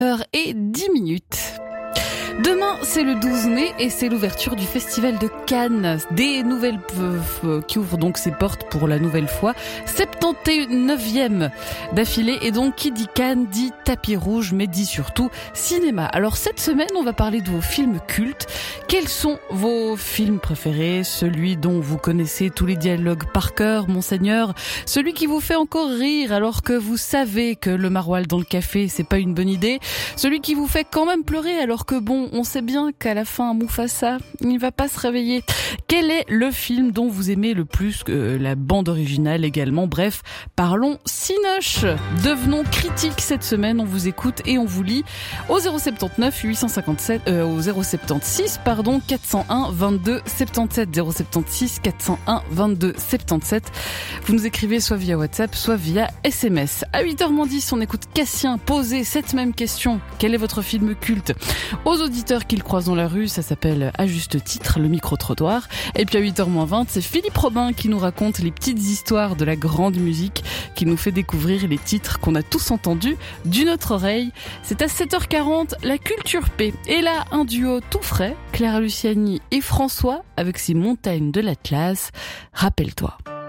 8h10. Demain, c'est le 12 mai et c'est l'ouverture du Festival de Cannes. Des nouvelles qui ouvrent donc ses portes pour la nouvelle fois. 79e d'affilée. Et donc, qui dit Cannes dit tapis rouge, mais dit surtout cinéma. Alors, cette semaine, on va parler de vos films cultes. Quels sont vos films préférés? Celui dont vous connaissez tous les dialogues par cœur, monseigneur? Celui qui vous fait encore rire alors que vous savez que le maroilles dans le café, c'est pas une bonne idée? Celui qui vous fait quand même pleurer alors que bon, on sait bien qu'à la fin, Mufasa, il va pas se réveiller. Quel est le film dont vous aimez le plus que la bande originale également? Bref, parlons cinoche. Devenons critiques cette semaine. On vous écoute et on vous lit au 079 857 au 076 401 22 77 076 401 22 77. Vous nous écrivez soit via WhatsApp, soit via SMS. À 8h10, on écoute Cassien poser cette même question. Quel est votre film culte? Aux auditeurs qu'il croise dans la rue, ça s'appelle à juste titre le micro-trottoir. Et puis à 8h20, c'est Philippe Robin qui nous raconte les petites histoires de la grande musique, qui nous fait découvrir les titres qu'on a tous entendus d'une autre oreille. C'est à 7h40, la culture P. Et là, un duo tout frais, Clara Luciani et François, avec ses montagnes de l'Atlas. Rappelle-toi.